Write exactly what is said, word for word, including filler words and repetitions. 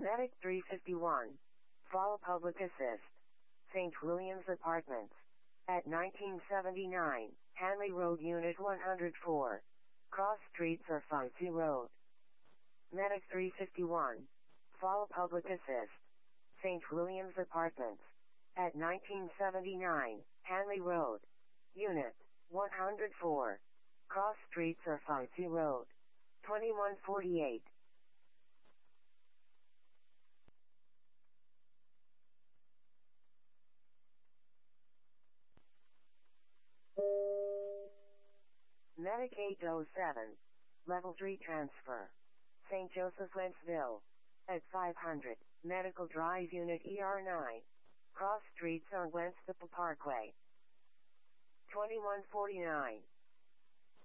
Medic three fifty-one. Fall Public Assist. Saint William's Apartments. At nineteen seventy-nine, Hanley Road Unit one oh four. Cross Street Surfancy Road. Medic three fifty-one. Fall Public Assist. Saint William's Apartments. At nineteen seventy-nine, Hanley Road. Unit one oh four. Cross Street Surfancy Road. twenty-one forty-eight. Medic eight oh seven. Level three Transfer. Saint Joseph Wentzville. At five hundred, Medical Drive Unit E R nine. Cross Streets on Wentzville Parkway. twenty-one forty-nine.